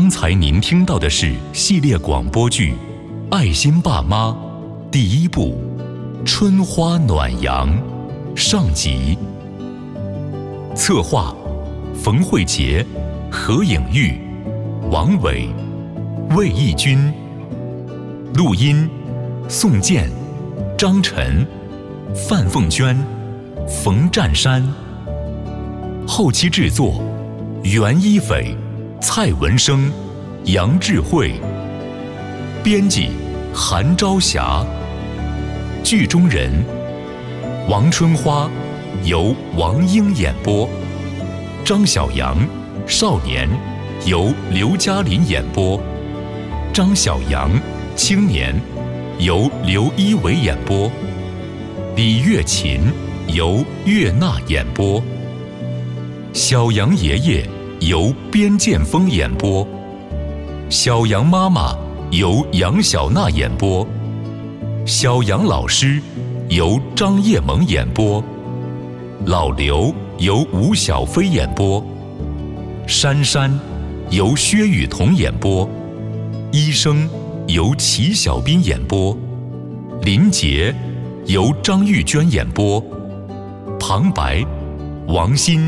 刚才您听到的是系列广播剧《爱心爸妈》第1部《春花暖阳》上集。策划：冯慧杰、何颖玉、王伟、魏义军。录音：宋健、张晨、范凤娟、冯占山。后期制作：袁一斐、蔡文生、杨智慧。编辑：韩朝霞。剧中人：王春花由王英演播，张小阳少年由刘嘉林演播，张小阳青年由刘一伟演播，李月琴由岳娜演播，小杨爷爷由边建峰演播，小杨妈妈由杨小娜演播，小杨老师由张叶萌演播，老刘由吴小飞演播，珊珊由薛雨桐演播，医生由齐小斌演播，林杰由张玉娟演播，旁白王鑫。